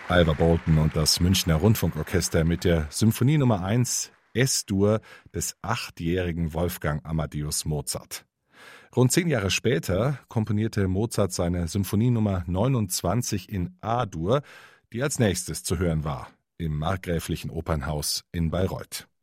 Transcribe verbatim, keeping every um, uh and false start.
Alva Bolton und das Münchner Rundfunkorchester mit der Symphonie Nummer eins S-Dur des achtjährigen Wolfgang Amadeus Mozart. Rund zehn Jahre später komponierte Mozart seine Symphonie Nummer neunundzwanzig in A-Dur, die als nächstes zu hören war, im Markgräflichen Opernhaus in Bayreuth.